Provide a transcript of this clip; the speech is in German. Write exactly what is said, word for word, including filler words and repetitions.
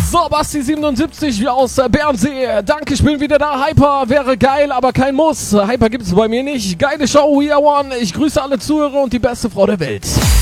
So, Basti siebenundsiebzig wie aus äh, Bernsee. Danke, ich bin wieder da. Hyper wäre geil, aber kein Muss. Hyper gibt's bei mir nicht. Geile Show, We Are One. Ich grüße alle Zuhörer und die beste Frau der Welt.